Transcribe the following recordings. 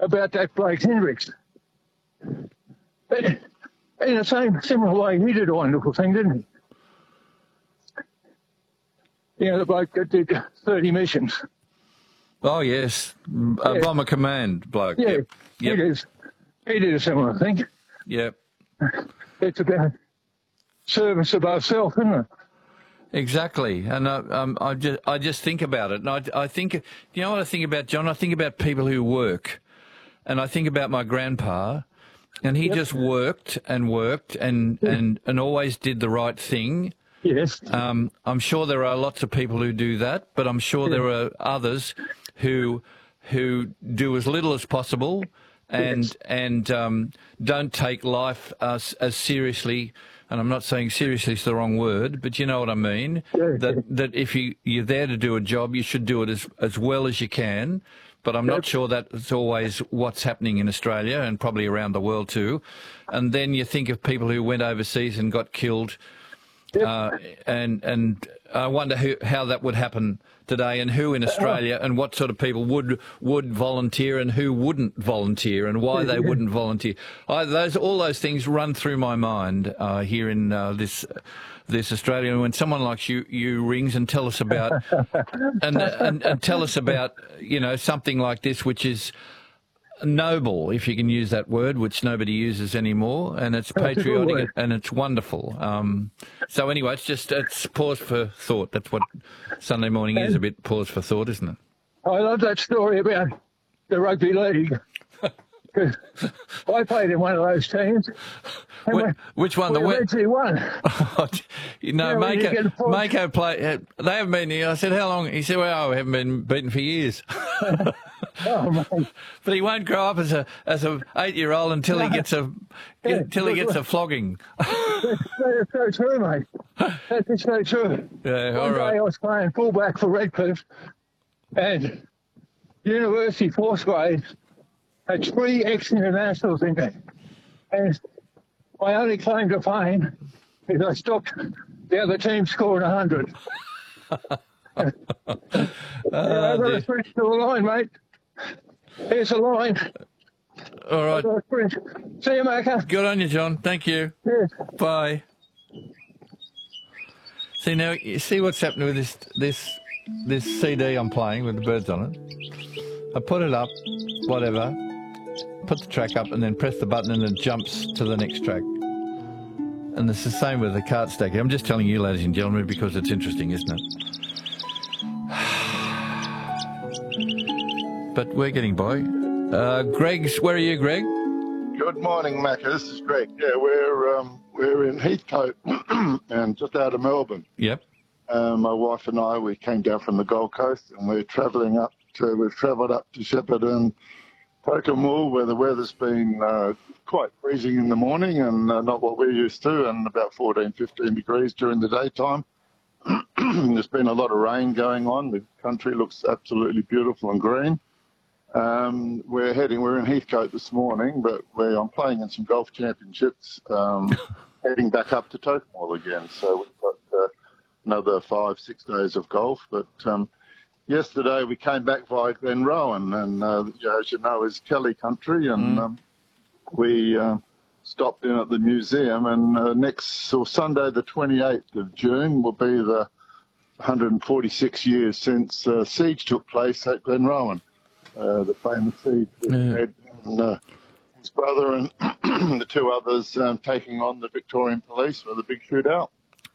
about that Blake Hendricks. In the same similar way, he did a wonderful thing, didn't he? You know, the bloke that did 30 missions. Oh, yes. Bomber Command bloke. Yeah, Yep. He did a similar thing. Yep. It's about service above self, isn't it? Exactly, and I just think about it, and I think, you know what I think about, John? I think about people who work, and I think about my grandpa, and he just worked and worked and always did the right thing. Yes. I'm sure there are lots of people who do that, but I'm sure there are others who do as little as possible and don't take life as seriously. And I'm not saying seriously is the wrong word, but you know what I mean. That if you're there to do a job, you should do it as well as you can. But I'm not sure that's always what's happening in Australia and probably around the world too. And then you think of people who went overseas and got killed. And I wonder how that would happen today, and who in Australia, and what sort of people would volunteer and who wouldn't volunteer, and why they wouldn't volunteer. All those things run through my mind here in this Australia. And when someone like you rings and tell us about and tell us about, you know, something like this, which is noble, if you can use that word, which nobody uses anymore, and it's patriotic and it's wonderful. So anyway, it's pause for thought. That's what Sunday morning is, a bit pause for thought, isn't it? I love that story about the rugby league. I played in one of those teams. Which one? We eventually won. You know, Mako play. They haven't been here. I said, how long? He said, well, we haven't been beaten for years. Oh, man. But he won't grow up as a 8-year-old until he gets a flogging. That's so true, mate. That's so true. Yeah, all One right. day I was playing fullback for Redcliffe, and university fourth grade had 3 ex-internationals in there. And my only claim to fame is I stopped the other team scoring 100. I've got to sprint to the line, mate. Here's the line. All right. See you, Mako. Good on you, John. Thank you. Yes. Bye. See, now, you see what's happening with this CD I'm playing with the birds on it? I put it up, whatever, put the track up, and then press the button and it jumps to the next track. And it's the same with the cart stack. I'm just telling you, ladies and gentlemen, because it's interesting, isn't it? But we're getting by. Greg's, where are you, Greg? Good morning, Macca. This is Greg. Yeah, we're in Heathcote and just out of Melbourne. Yep. My wife and I, we came down from the Gold Coast, and we've travelled up to Shepparton, Tokemul, where the weather's been quite freezing in the morning and not what we're used to, and about 14, 15 degrees during the daytime. There's been a lot of rain going on. The country looks absolutely beautiful and green. We're in Heathcote this morning, but I'm playing in some golf championships, heading back up to Tokemul again. So we've got another 5-6 days of golf. But yesterday we came back via Glenrowan, and as you know, is Kelly country, and we stopped in at the museum. And Sunday, the 28th of June, will be the 146 years since siege took place at Glenrowan. The famous siege with Ed and his brother and the 2 others taking on the Victorian police for the big shootout.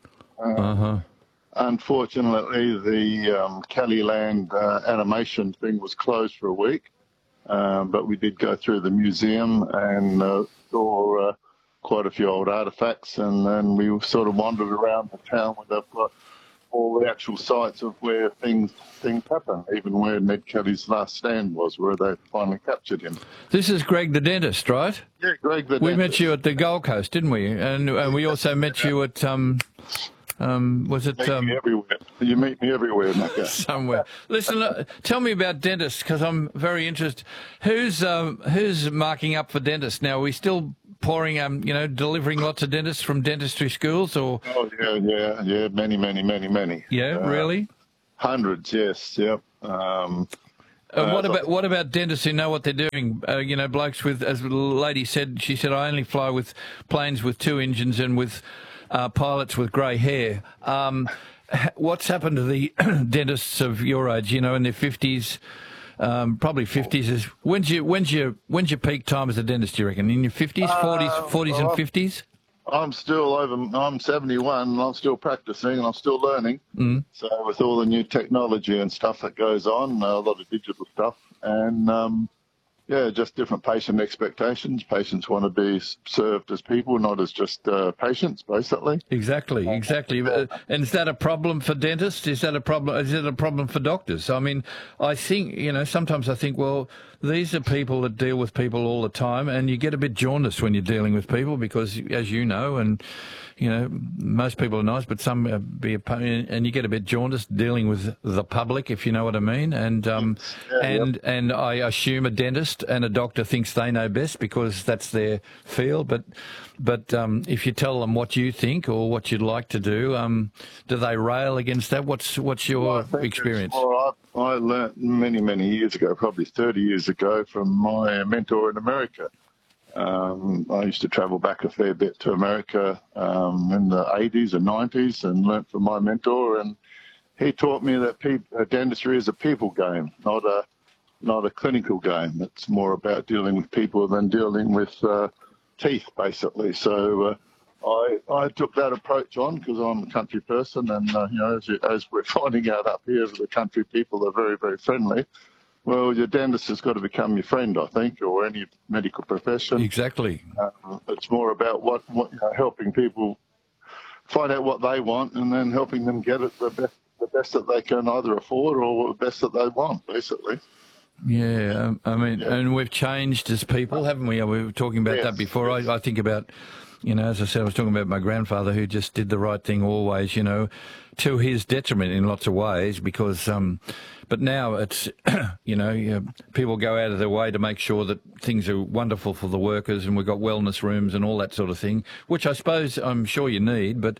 Unfortunately, the Kellyland animation thing was closed for a week, but we did go through the museum and saw quite a few old artefacts, and then we sort of wandered around the town where they've got all the actual sites of where things happen, even where Ned Kelly's last stand was, where they finally captured him. This is Greg the dentist, right? Yeah, Greg the dentist. We met you at the Gold Coast, didn't we? And we also met you at was it? Me everywhere. You meet me everywhere, Macca. Somewhere. Listen, tell me about dentists, because I'm very interested. Who's marking up for dentists now? Are we still pouring, delivering lots of dentists from dentistry schools, or? Oh yeah, many. Yeah, really? Hundreds, yes, yep. what about dentists who know what they're doing? Blokes with, as the lady said, she said, I only fly with planes with 2 engines and with pilots with grey hair. What's happened to the dentists of your age? In their 50s, probably 50s. Is when's your peak time as a dentist? Do you reckon in your 50s, 40s, and 50s? I'm 71 and I'm still practicing and I'm still learning. So with all the new technology and stuff that goes on, a lot of digital stuff, and just different patient expectations. Patients want to be served as people, not as just patients, basically. Exactly. And is that a problem for dentists? Is that a problem? Is it a problem for doctors? I mean, I think, sometimes I think, well, these are people that deal with people all the time, and you get a bit jaundiced when you're dealing with people because, as you know, and most people are nice, but some and you get a bit jaundiced dealing with the public, if you know what I mean. And and I assume a dentist and a doctor thinks they know best because that's their field. But if you tell them what you think or what you'd like to do they rail against that? What's your experience? I learnt many years ago, probably 30 years ago, from my mentor in America. I used to travel back a fair bit to America in the 80s and 90s and learnt from my mentor, and he taught me that dentistry is a people game, not a clinical game. It's more about dealing with people than dealing with teeth, basically. So I took that approach on because I'm a country person, and as we're finding out up here, the country people are very, very friendly. Well, your dentist has got to become your friend, I think, or any medical profession. Exactly. It's more about what helping people find out what they want, and then helping them get it the best that they can either afford or the best that they want, basically. Yeah, and we've changed as people, haven't we? We were talking about that before. I think about, as I said, I was talking about my grandfather who just did the right thing always, to his detriment in lots of ways because, but now it's, people go out of their way to make sure that things are wonderful for the workers, and we've got wellness rooms and all that sort of thing, which I'm sure you need, but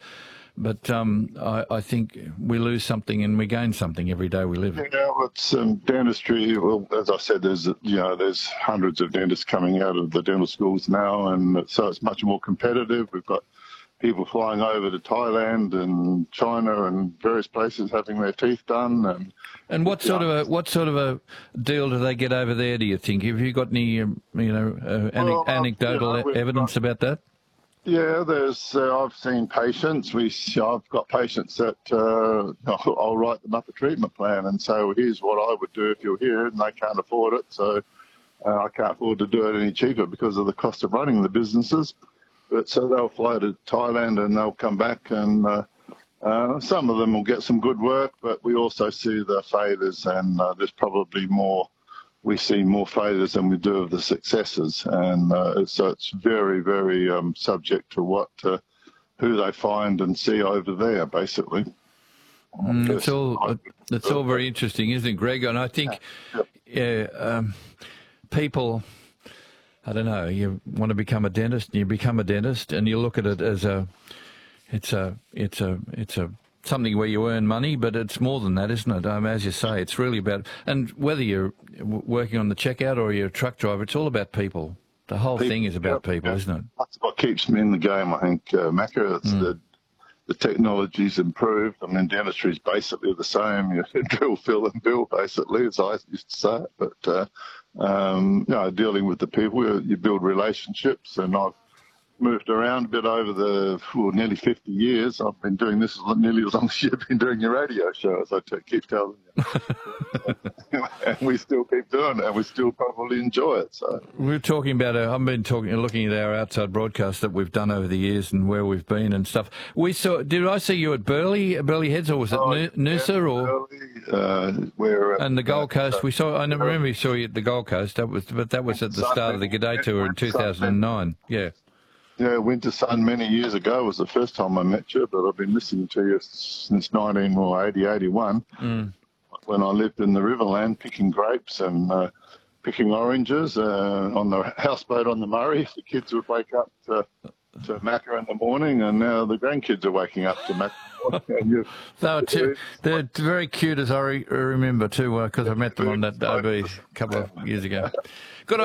I think we lose something and we gain something every day we live. It's dentistry. Well, as I said, there's hundreds of dentists coming out of the dental schools now, and so it's much more competitive. We've got people flying over to Thailand and China and various places having their teeth done. And what sort of a deal do they get over there? Do you think? Have you got any anecdotal evidence about that? Yeah, I've seen patients. I've got patients that I'll write them up a treatment plan and say, well, here's what I would do if you're here, and they can't afford it, so I can't afford to do it any cheaper because of the cost of running the businesses. But so they'll fly to Thailand and they'll come back, and some of them will get some good work, but we also see the failures, and there's probably more. We see more failures than we do of the successes, and so it's very, very subject to who they find and see over there, basically. It's all very interesting, isn't it, Greg? And I think, people, I don't know, you want to become a dentist, and you become a dentist, and you look at it as it's something where you earn money, but it's more than that, isn't it? As you say, it's really about, and whether you're working on the checkout or you're a truck driver, it's all about people. The whole thing is about people, isn't it? That's what keeps me in the game, I think, Macca. It's the technology's improved. I mean, dentistry is basically the same. You drill, fill, and bill, basically, as I used to say it. But dealing with the people, you build relationships, and I've moved around a bit over nearly 50 years. I've been doing this nearly as long as you've been doing your radio show, as I keep telling you. And we still keep doing it, and we still probably enjoy it. So we're talking about, looking at our outside broadcast that we've done over the years and where we've been and stuff. Did I see you at Burleigh Heads, or was it Noosa, or? And the Gold Coast, I never remember we saw you at the Gold Coast. That was at the start of the G'day Tour in 2009. Yeah. Yeah, Winter Sun many years ago was the first time I met you, but I've been listening to you since 81. When I lived in the Riverland picking grapes and picking oranges on the houseboat on the Murray. The kids would wake up to Macca in the morning, and now the grandkids are waking up to Macca in the They're very cute, as I remember too, because I met them on that OB a couple of years ago. Good on